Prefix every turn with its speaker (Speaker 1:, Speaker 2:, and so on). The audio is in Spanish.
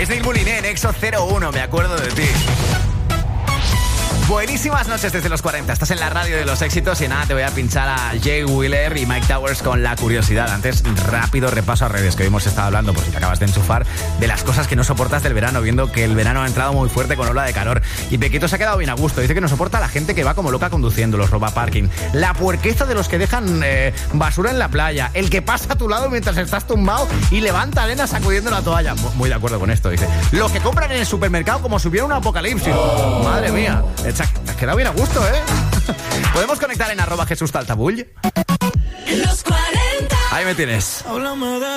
Speaker 1: Es Neil Mouliné en EXO 01, me acuerdo de ti. Buenísimas noches desde los 40. Estás en la radio de los éxitos y nada, te voy a pinchar a Jay Wheeler y Mike Towers con La Curiosidad. Antes, rápido repaso a redes que hoy hemos estado hablando, por si te acabas de enchufar, de las cosas que no soportas del verano, viendo que el verano ha entrado muy fuerte con ola de calor. Y Pequito se ha quedado bien a gusto. Dice que no soporta a la gente que va como loca conduciendo, los roba parking, la puerqueza de los que dejan basura en la playa, el que pasa a tu lado mientras estás tumbado y levanta arena sacudiendo la toalla. Muy de acuerdo con esto, dice. Los que compran en el supermercado como si hubiera un apocalipsis. Madre mía. Te has quedado bien a gusto, ¿eh? ¿Podemos conectar en @JesúsTaltabull?
Speaker 2: En los 40.
Speaker 1: Ahí me tienes.